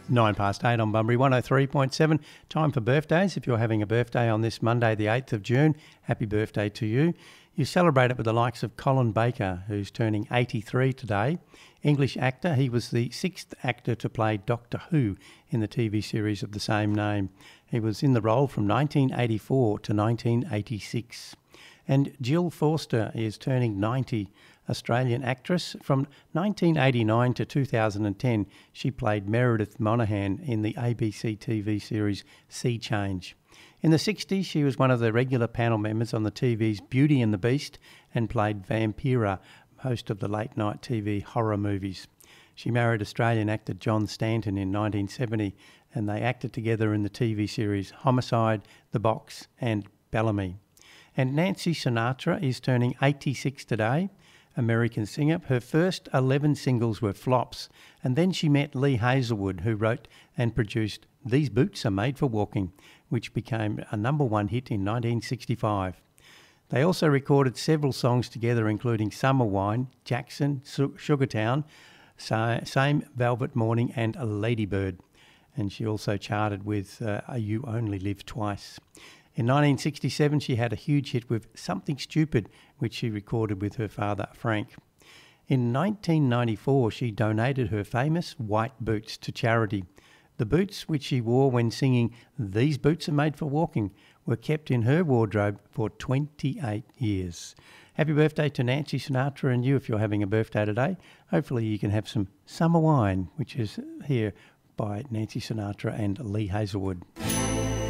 8 on Bunbury 103.7. Time for birthdays. If you're having a birthday on this Monday, the 8th of June, happy birthday to you. You celebrate it with the likes of Colin Baker, who's turning 83 today. English actor, he was the 6th actor to play Doctor Who in the TV series of the same name. He was in the role from 1984 to 1986. And Jill Forster is turning 90, Australian actress. From 1989 to 2010, she played Meredith Monaghan in the ABC TV series Sea Change. In the 60s, she was one of the regular panel members on the TV's Beauty and the Beast and played Vampira, host of the late-night TV horror movies. She married Australian actor John Stanton in 1970, and they acted together in the TV series Homicide, The Box and Bellamy. And Nancy Sinatra is turning 86 today, American singer. Her first 11 singles were flops, and then she met Lee Hazelwood, who wrote and produced These Boots Are Made for Walking, which became a #1 hit in 1965. They also recorded several songs together, including Summer Wine, Jackson, Sugartown, Same Velvet Morning and Ladybird. And she also charted with You Only Live Twice. In 1967, she had a huge hit with Something Stupid, which she recorded with her father, Frank. In 1994, she donated her famous white boots to charity. The boots, which she wore when singing These Boots Are Made for Walking, were kept in her wardrobe for 28 years. Happy birthday to Nancy Sinatra and you if you're having a birthday today. Hopefully you can have some Summer Wine, which is here by Nancy Sinatra and Lee Hazelwood.